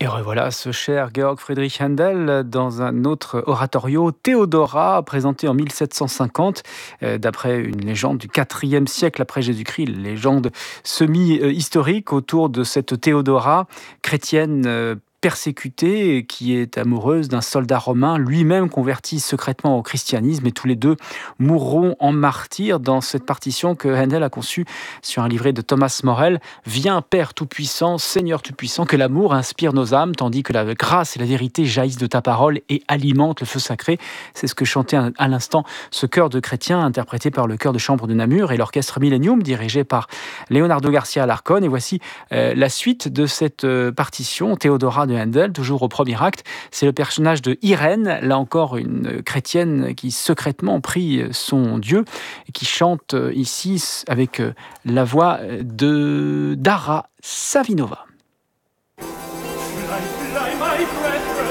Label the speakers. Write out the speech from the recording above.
Speaker 1: revoilà ce cher Georg Friedrich Händel dans un autre oratorio, Théodora, présenté en 1750, d'après une légende du IVe siècle après Jésus-Christ, une légende semi-historique autour de cette Théodora, chrétienne persécutée, qui est amoureuse d'un soldat romain, lui-même converti secrètement au christianisme, et tous les deux mourront en martyrs dans cette partition que Händel a conçue sur un livret de Thomas Morel. Viens, Père Tout-Puissant, Seigneur Tout-Puissant, que l'amour inspire nos âmes, tandis que la grâce et la vérité jaillissent de ta parole et alimentent le feu sacré. C'est ce que chantait à l'instant ce chœur de chrétiens, interprété par le chœur de chambre de Namur et l'orchestre Millennium, dirigé par Leonardo Garcia Alarcón. Et voici la suite de cette partition, Théodora de Händel, toujours au premier acte. C'est le personnage de Irène, là encore une chrétienne qui secrètement prie son Dieu et qui chante ici avec la voix de Dara Savinova.